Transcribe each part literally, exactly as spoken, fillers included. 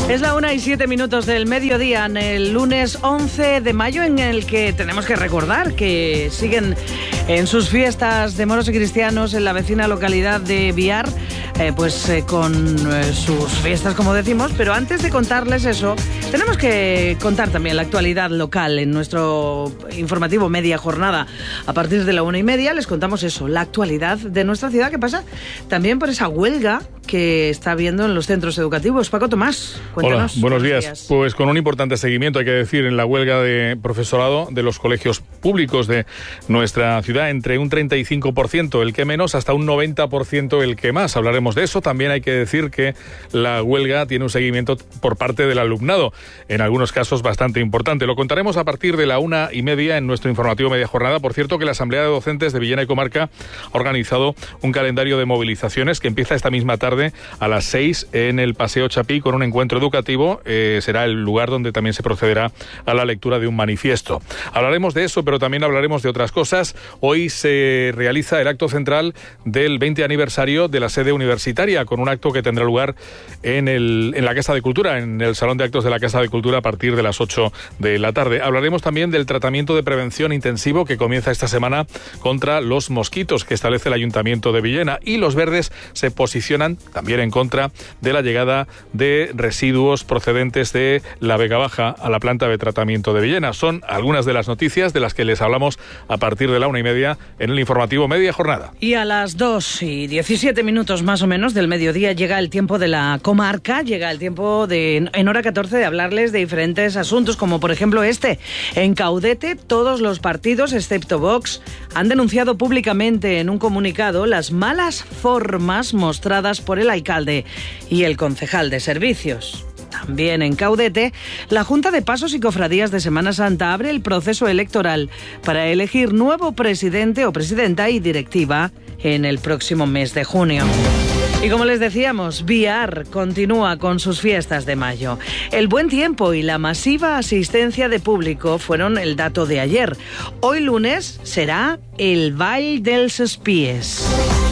Es la una y siete minutos del mediodía, en el lunes once de mayo, en el que tenemos que recordar que siguen en sus fiestas de moros y cristianos en la vecina localidad de Biar, eh, pues eh, con eh, sus fiestas, como decimos. Pero antes de contarles eso, tenemos que contar también la actualidad local. En nuestro informativo Media Jornada, a partir de la una y media, les contamos eso, la actualidad de nuestra ciudad, que pasa también por esa huelga que está habiendo en los centros educativos. Paco Tomás, cuéntanos. Hola, buenos días. días. Pues con un importante seguimiento, hay que decir, en la huelga de profesorado de los colegios públicos de nuestra ciudad, entre un treinta y cinco por ciento el que menos hasta un noventa por ciento el que más. Hablaremos de eso. También hay que decir que la huelga tiene un seguimiento por parte del alumnado, en algunos casos bastante importante. Lo contaremos a partir de la una y media en nuestro informativo Media Jornada. Por cierto, que la Asamblea de Docentes de Villena y Comarca ha organizado un calendario de movilizaciones que empieza esta misma tarde a las seis en el Paseo Chapí con un encuentro educativo. Eh, será el lugar donde también se procederá a la lectura de un manifiesto. Hablaremos de eso, pero también hablaremos de otras cosas. Hoy se realiza el acto central del veinte aniversario de la sede universitaria, con un acto que tendrá lugar en, el, en la Casa de Cultura, en el Salón de Actos de la Casa de Cultura, a partir de las ocho de la tarde. Hablaremos también del tratamiento de prevención intensivo que comienza esta semana contra los mosquitos que establece el Ayuntamiento de Villena, y los verdes se posicionan también en contra de la llegada de residuos procedentes de la Vega Baja a la planta de tratamiento de Villena. Son algunas de las noticias de las que les hablamos a partir de la una y media en el informativo Media Jornada. Y a las dos y diecisiete minutos más o menos del mediodía llega el tiempo de la comarca, llega el tiempo de, en hora catorce, de hablarles de diferentes asuntos, como por ejemplo este. En Caudete, todos los partidos, excepto Vox, han denunciado públicamente en un comunicado las malas formas mostradas por el alcalde y el concejal de servicios. También en Caudete, la Junta de Pasos y Cofradías de Semana Santa abre el proceso electoral para elegir nuevo presidente o presidenta y directiva en el próximo mes de junio. Y como les decíamos, Biar continúa con sus fiestas de mayo. El buen tiempo y la masiva asistencia de público fueron el dato de ayer. Hoy lunes será el Ball dels Espies.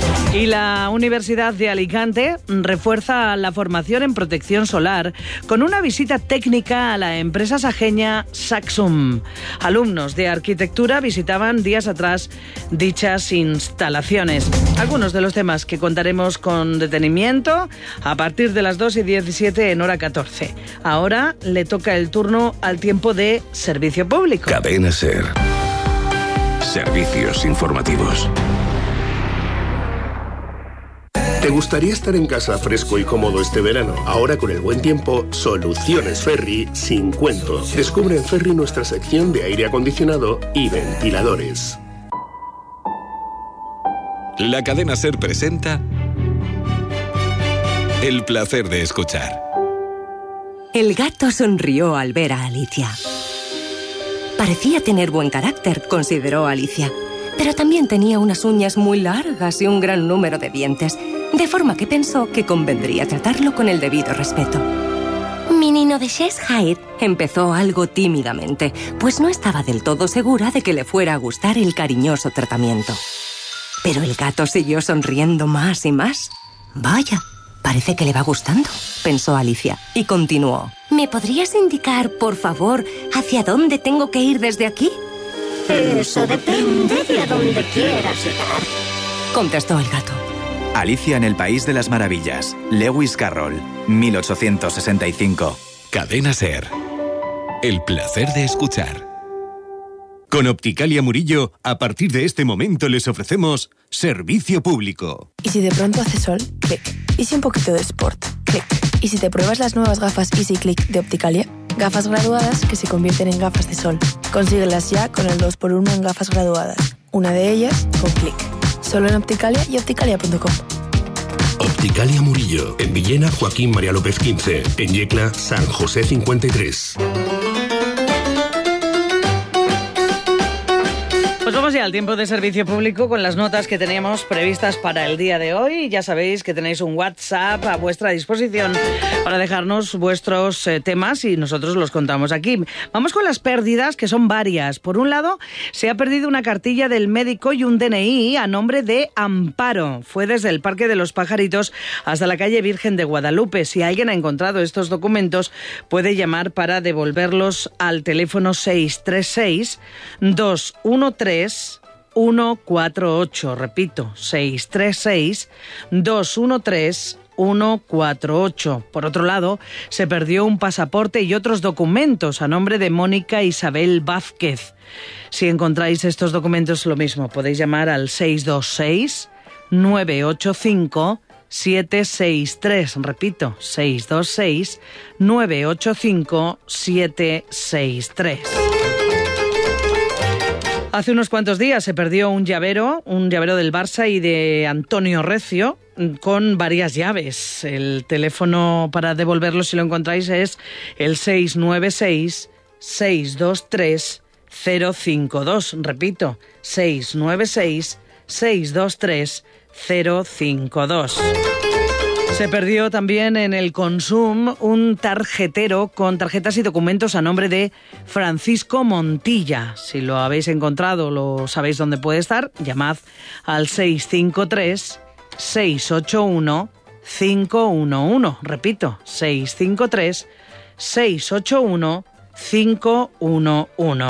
Y la Universidad de Alicante refuerza la formación en protección solar con una visita técnica a la empresa sajeña Saxum. Alumnos de arquitectura visitaban días atrás dichas instalaciones. Algunos de los temas que contaremos con detenimiento a partir de las dos y diecisiete en hora catorce. Ahora le toca el turno al tiempo de servicio público. Cadena SER. Servicios informativos. ¿Te gustaría estar en casa fresco y cómodo este verano? Ahora, con el buen tiempo, Soluciones Ferri sin cuento. Descubre en Ferri nuestra sección de aire acondicionado y ventiladores. La cadena SER presenta El placer de escuchar. El gato sonrió al ver a Alicia. Parecía tener buen carácter, consideró Alicia, pero también tenía unas uñas muy largas y un gran número de dientes, de forma que pensó que convendría tratarlo con el debido respeto. Mi nino de Cheshire, empezó algo tímidamente, pues no estaba del todo segura de que le fuera a gustar el cariñoso tratamiento. Pero el gato siguió sonriendo más y más. Vaya, parece que le va gustando, pensó Alicia, y continuó. ¿Me podrías indicar, por favor, hacia dónde tengo que ir desde aquí? Eso depende de a dónde quieras llegar, contestó el gato. Alicia en el País de las Maravillas. Lewis Carroll, mil ochocientos sesenta y cinco. Cadena SER. El placer de escuchar. Con Opticalia Murillo, a partir de este momento les ofrecemos servicio público. ¿Y si de pronto hace sol? Clic. ¿Y si un poquito de sport? Clic. ¿Y si te pruebas las nuevas gafas Easy Click de Opticalia? Gafas graduadas que se convierten en gafas de sol. Consíguelas ya con el dos por uno en gafas graduadas. Una de ellas con Clic. Solo en Opticalia y opticalia punto com. Opticalia Murillo. En Villena, Joaquín María López quince. En Yecla, San José cincuenta y tres. Pues vamos ya al tiempo de servicio público con las notas que teníamos previstas para el día de hoy. Ya sabéis que tenéis un WhatsApp a vuestra disposición para dejarnos vuestros eh, temas y nosotros los contamos aquí. Vamos con las pérdidas, que son varias. Por un lado, se ha perdido una cartilla del médico y un D N I a nombre de Amparo. Fue desde el Parque de los Pajaritos hasta la calle Virgen de Guadalupe. Si alguien ha encontrado estos documentos, puede llamar para devolverlos al teléfono seis tres seis, dos uno tres, uno cuatro ocho. Repito, seis tres seis, dos uno tres, uno cuatro ocho. Por otro lado, se perdió un pasaporte y otros documentos a nombre de Mónica Isabel Vázquez. Si encontráis estos documentos, lo mismo, podéis llamar al seis dos seis, nueve ocho cinco, siete seis tres. Repito, seis dos seis, nueve ocho cinco, siete seis tres. Hace unos cuantos días se perdió un llavero, un llavero del Barça y de Antonio Recio, con varias llaves. El teléfono para devolverlo, si lo encontráis, es el seis nueve seis, seis dos tres, cero cinco dos. Repito, seis nueve seis, seis dos tres, cero cinco dos. Se perdió también en el Consum un tarjetero con tarjetas y documentos a nombre de Francisco Montilla. Si lo habéis encontrado, lo sabéis dónde puede estar, llamad al seis cinco tres, seis ocho uno, cinco uno uno. Repito, seis cinco tres, seis ocho uno, cinco uno uno.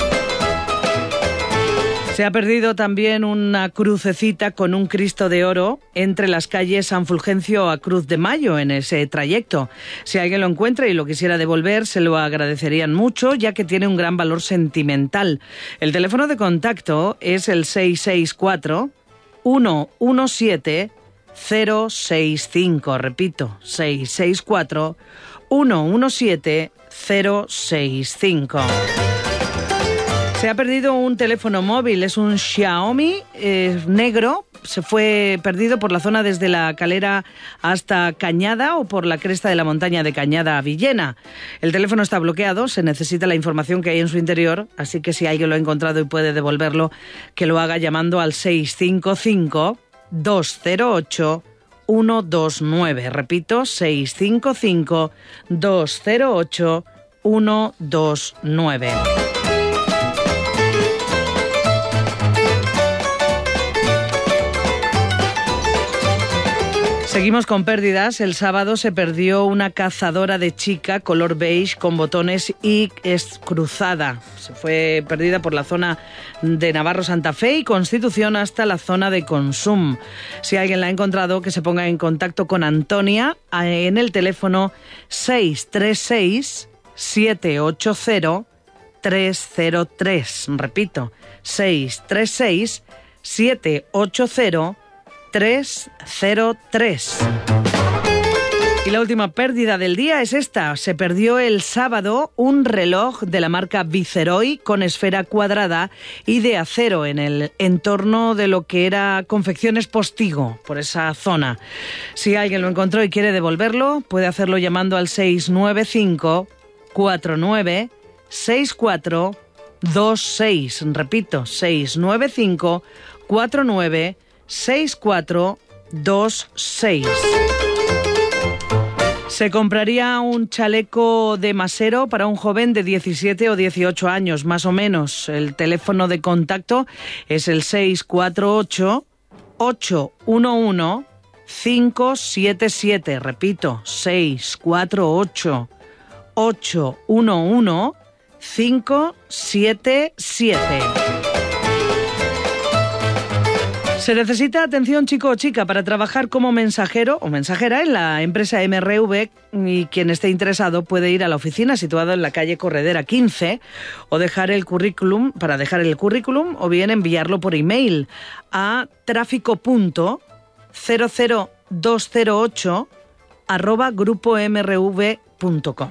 Se ha perdido también una crucecita con un Cristo de oro entre las calles San Fulgencio a Cruz de Mayo en ese trayecto. Si alguien lo encuentra y lo quisiera devolver, se lo agradecerían mucho, ya que tiene un gran valor sentimental. El teléfono de contacto es el seis seis cuatro, uno uno siete, cero seis cinco. Repito, seis seis cuatro, uno uno siete, cero seis cinco. Se ha perdido un teléfono móvil, es un Xiaomi eh, negro. Se fue perdido por la zona desde la Calera hasta Cañada o por la cresta de la montaña de Cañada a Villena. El teléfono está bloqueado, se necesita la información que hay en su interior, así que si alguien lo ha encontrado y puede devolverlo, que lo haga llamando al seis cinco cinco, dos cero ocho, uno dos nueve. Repito, seis cinco cinco, dos cero ocho, uno dos nueve. Seguimos con pérdidas. El sábado se perdió una cazadora de chica color beige con botones y es cruzada. Se fue perdida por la zona de Navarro Santa Fe y Constitución hasta la zona de Consum. Si alguien la ha encontrado, que se ponga en contacto con Antonia en el teléfono seis tres seis, siete ocho cero, tres cero tres. Repito, seis tres seis, siete ocho cero, tres cero tres. Y la última pérdida del día es esta. Se perdió el sábado un reloj de la marca Viceroy con esfera cuadrada y de acero en el entorno de lo que era Confecciones Postigo, por esa zona. Si alguien lo encontró y quiere devolverlo, puede hacerlo llamando al seis nueve cinco, cuatro nueve, seis cuatro dos seis. Repito, seis nueve cinco, cuatro nueve, seis cuatro dos seis. Se compraría un chaleco de masero para un joven de diecisiete o dieciocho años, más o menos. El teléfono de contacto es el seis cuatro ocho, ocho uno uno, cinco siete siete. Repito, seis cuatro ocho, ocho uno uno, cinco siete siete. Se necesita atención chico o chica para trabajar como mensajero o mensajera en la empresa M R V, y quien esté interesado puede ir a la oficina situada en la calle Corredera quince o dejar el currículum, para dejar el currículum o bien enviarlo por email a tráfico punto cero cero dos cero ocho arroba grupo m r v punto com.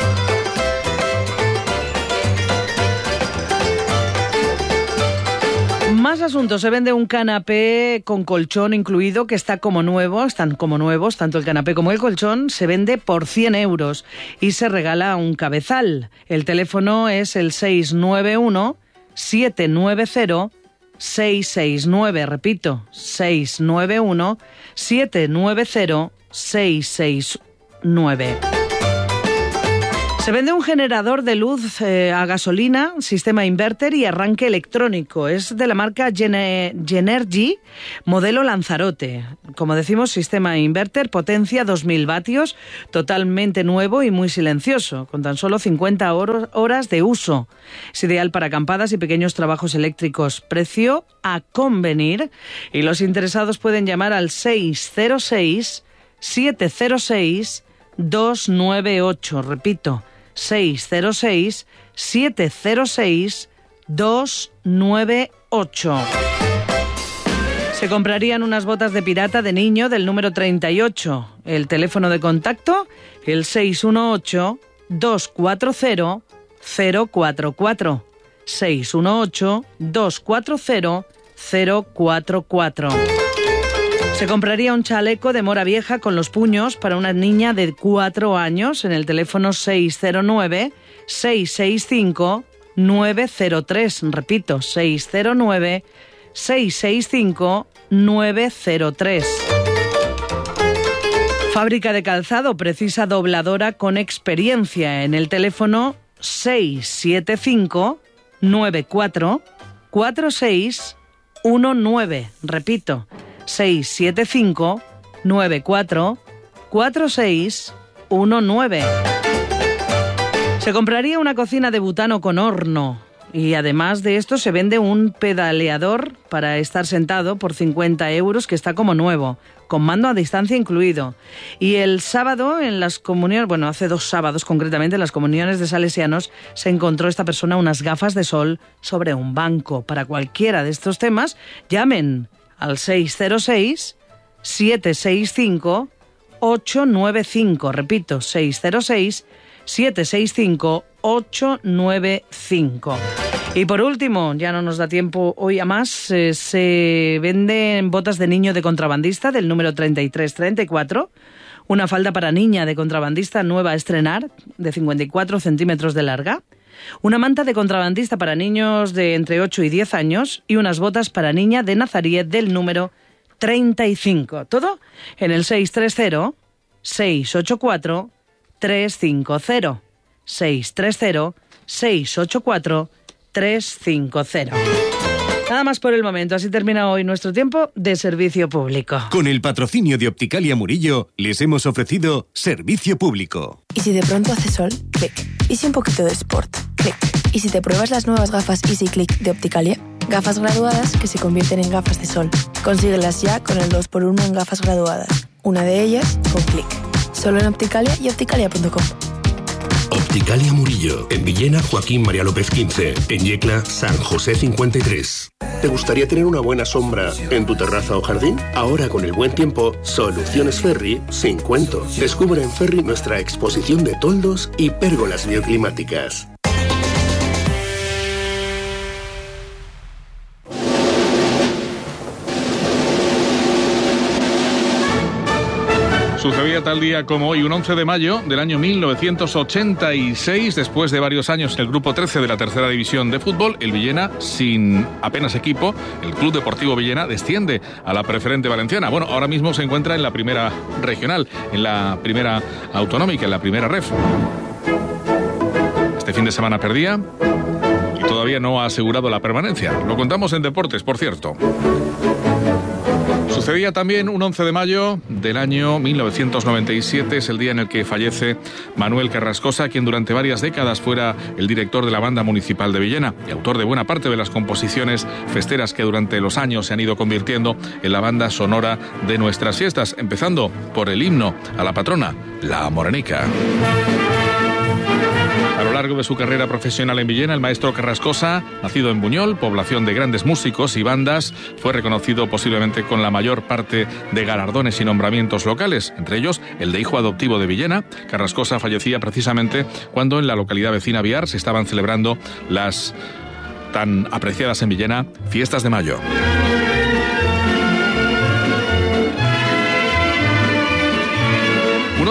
Más asuntos. Se vende un canapé con colchón incluido que está como nuevo, están como nuevos, tanto el canapé como el colchón. Se vende por cien euros y se regala un cabezal. El teléfono es el seis nueve uno, siete nueve cero, seis seis nueve, repito, seis nueve uno siete nueve cero seis seis nueve. Se vende un generador de luz eh, a gasolina, sistema inverter y arranque electrónico. Es de la marca Gene- Genergy, modelo Lanzarote. Como decimos, sistema inverter, potencia dos mil vatios, totalmente nuevo y muy silencioso, con tan solo cincuenta oro- horas de uso. Es ideal para acampadas y pequeños trabajos eléctricos. Precio a convenir, y los interesados pueden llamar al seis cero seis siete cero seis dos nueve ocho. Repito, seis cero seis siete cero seis dos nueve ocho. Se comprarían unas botas de pirata de niño del número treinta y ocho. El teléfono de contacto, el seis uno ocho dos cuatro cero cero cuatro cuatro. seis uno ocho dos cuatro cero cero cuatro cuatro. Se compraría un chaleco de mora vieja con los puños para una niña de cuatro años en el teléfono seis cero nueve seis seis cinco nueve cero tres. Repito, seis cero nueve seis seis cinco nueve cero tres. Fábrica de calzado precisa dobladora con experiencia en el teléfono seis siete cinco nueve cuatro cuatro seis uno nueve. Repito, seis siete cinco nueve cuatro cuatro seis uno nueve. Se compraría una cocina de butano con horno, y además de esto se vende un pedaleador para estar sentado por cincuenta euros, que está como nuevo, con mando a distancia incluido. Y el sábado en las comuniones, bueno, hace dos sábados concretamente, en las comuniones de salesianos, se encontró esta persona unas gafas de sol sobre un banco. Para cualquiera de estos temas, llamen al seis cero seis siete seis cinco ocho nueve cinco. Repito, seis cero seis siete seis cinco ocho nueve cinco. Y por último, ya no nos da tiempo hoy a más, eh, se venden botas de niño de contrabandista del número treinta y tres treinta y cuatro, una falda para niña de contrabandista nueva a estrenar de cincuenta y cuatro centímetros de larga, una manta de contrabandista para niños de entre ocho y diez años y unas botas para niña de Nazarí del número treinta y cinco. Todo en el seis tres cero seis ocho cuatro tres cinco cero. seis tres cero seis ocho cuatro tres cinco cero. Nada más por el momento. Así termina hoy nuestro tiempo de servicio público. Con el patrocinio de Opticalia Murillo, les hemos ofrecido servicio público. Y si de pronto hace sol, clic. Y si un poquito de sport, clic. Y si te pruebas las nuevas gafas Easy Click de Opticalia, gafas graduadas que se convierten en gafas de sol. Consíguelas ya con el dos por uno en gafas graduadas. Una de ellas con clic. Solo en Opticalia y opticalia punto com. Opticalia Murillo, en Villena Joaquín María López quince, en Yecla San José cincuenta y tres. ¿Te gustaría tener una buena sombra en tu terraza o jardín? Ahora con el buen tiempo, Soluciones Ferri sin cuento. Descubre en Ferri nuestra exposición de toldos y pérgolas bioclimáticas. Sucedía tal día como hoy, un once de mayo del año mil novecientos ochenta y seis, después de varios años en el grupo trece de la tercera división de fútbol, el Villena, sin apenas equipo, el Club Deportivo Villena, desciende a la preferente valenciana. Bueno, ahora mismo se encuentra en la primera regional, en la primera autonómica, en la primera ref. Este fin de semana perdía y todavía no ha asegurado la permanencia. Lo contamos en Deportes, por cierto. Sucedía también un once de mayo del año mil novecientos noventa y siete, es el día en el que fallece Manuel Carrascosa, quien durante varias décadas fuera el director de la Banda Municipal de Villena y autor de buena parte de las composiciones festeras que durante los años se han ido convirtiendo en la banda sonora de nuestras fiestas, empezando por el himno a la patrona, la Morenica. A lo largo de su carrera profesional en Villena, el maestro Carrascosa, nacido en Buñol, población de grandes músicos y bandas, fue reconocido posiblemente con la mayor parte de galardones y nombramientos locales, entre ellos el de hijo adoptivo de Villena. Carrascosa fallecía precisamente cuando en la localidad vecina Biar se estaban celebrando las tan apreciadas en Villena Fiestas de Mayo.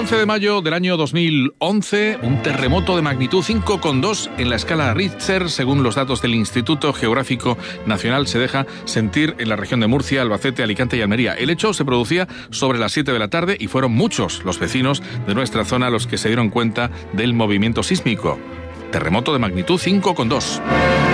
once de mayo del año dos mil once, un terremoto de magnitud cinco coma dos en la escala Richter, según los datos del Instituto Geográfico Nacional, se deja sentir en la región de Murcia, Albacete, Alicante y Almería. El hecho se producía sobre las siete de la tarde y fueron muchos los vecinos de nuestra zona los que se dieron cuenta del movimiento sísmico. Terremoto de magnitud cinco coma dos.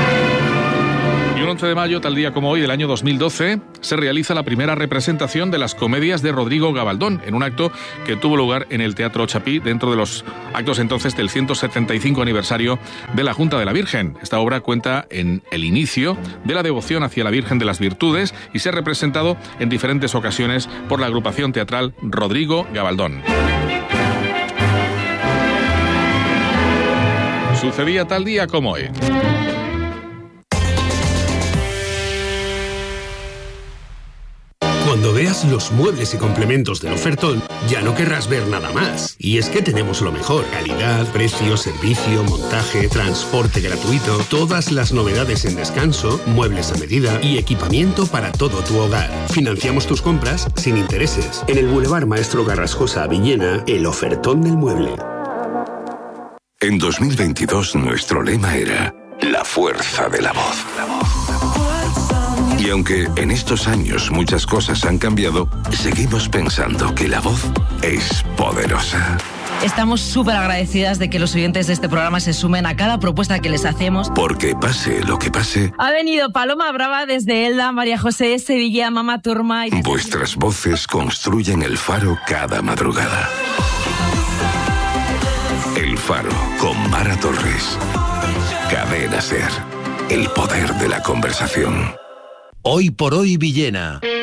Y un once de mayo, tal día como hoy, del año dos mil doce, se realiza la primera representación de las comedias de Rodrigo Gabaldón, en un acto que tuvo lugar en el Teatro Chapí, dentro de los actos entonces del ciento setenta y cinco aniversario de la Junta de la Virgen. Esta obra cuenta en el inicio de la devoción hacia la Virgen de las Virtudes y se ha representado en diferentes ocasiones por la agrupación teatral Rodrigo Gabaldón. Sucedía tal día como hoy. Cuando veas los muebles y complementos del ofertón, ya no querrás ver nada más. Y es que tenemos lo mejor: calidad, precio, servicio, montaje, transporte gratuito, todas las novedades en descanso, muebles a medida y equipamiento para todo tu hogar. Financiamos tus compras sin intereses. En el Boulevard Maestro Garrascosa, Villena, el ofertón del mueble. En dos mil veintidós nuestro lema era la fuerza de la voz. La voz, la voz. Y aunque en estos años muchas cosas han cambiado, seguimos pensando que la voz es poderosa. Estamos súper agradecidas de que los oyentes de este programa se sumen a cada propuesta que les hacemos. Porque pase lo que pase, ha venido Paloma Brava desde Elda, María José, Sevilla, Mama Turma... Y... vuestras voces construyen el Faro cada madrugada. El Faro, con Mara Torres. Cadena SER. El poder de la conversación. Hoy por hoy Villena.